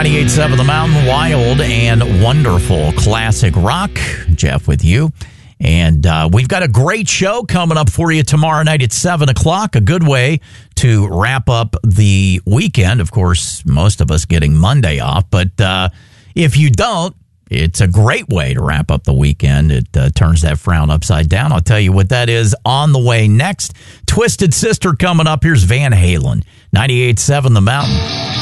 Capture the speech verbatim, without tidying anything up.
ninety-eight point seven The Mountain, wild and wonderful classic rock. Jeff with you. And uh, we've got a great show coming up for you tomorrow night at seven o'clock. A good way to wrap up the weekend. Of course, most of us getting Monday off. But uh, if you don't, it's a great way to wrap up the weekend. It uh, turns that frown upside down. I'll tell you what that is on the way next. Twisted Sister coming up. Here's Van Halen. ninety-eight point seven The Mountain.